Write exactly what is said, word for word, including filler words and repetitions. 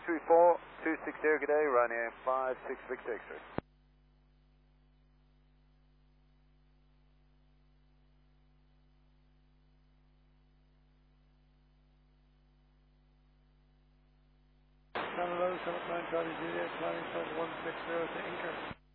three four, two six zero, good day, running five six Victor X-ray. seven eleven, seven nine Charlie Juliet, climbing flight one six zero to Anchor.